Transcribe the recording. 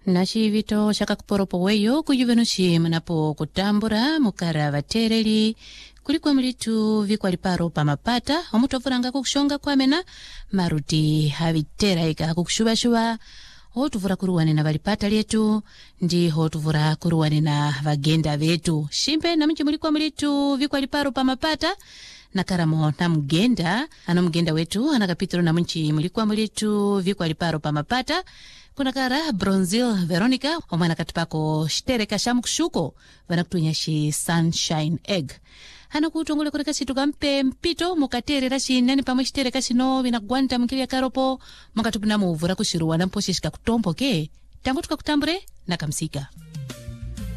Nachivito shakakuporopo weyo kujuvenushi mnapo kutambura mukara vatereli kuliko mlitu vikwaliparo pa mapata omutovuranga kukushonga kwamena maruti havitera ika kukushubashuba hotuvura kuruwane na valipata lietu ndi hotuvura kuruwane na vagenda vetu shimpe na mchi muliko mlitu vikwaliparo pa mapata nakaramo na mgenda ano mgenda wetu anakapitiro na mchi muliko mlitu vikwaliparo pa mapata kuna kara Bronzil Veronica omwana katipako shitereka shamukushuko vanakutunyashi Sunshine Egg hana kutongole kureka situ kampe mpito mukaterera shinani pamwe shitereka shino vinagwanta mkilia karopo mukatupina muvura kushiruwa na mposhishika kutomboke tangu tukakutambure na kamsika.